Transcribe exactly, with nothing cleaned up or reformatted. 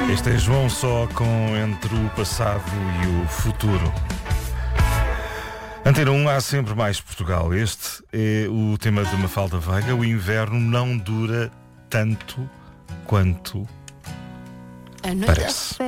Este é João Só com Entre o Passado e o Futuro. Antena um, há sempre mais Portugal. Este é o tema de Mafalda Veiga. O inverno não dura tanto quanto parece.